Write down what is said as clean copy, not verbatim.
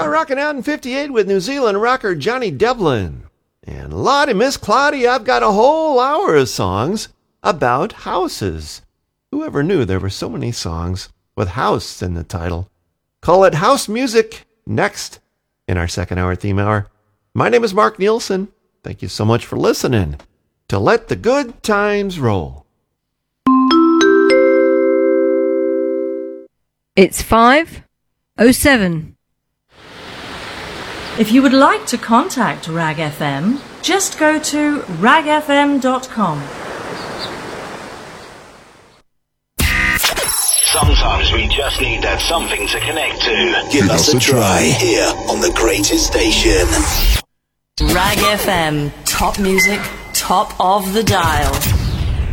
rocking out in 58 with New Zealand rocker Johnny Devlin. And Lottie, Miss Claudia, I've got a whole hour of songs about houses. Whoever knew there were so many songs with house in the title? Call it house music next in our second hour theme hour. My name is Mark Nielsen. Thank you so much for listening to Let the Good Times Roll. It's 5:07. If you would like to contact Rag FM, just go to ragfm.com. Sometimes we just need that something to connect to. Give us a try here on the greatest station. Rag FM, top music, top of the dial.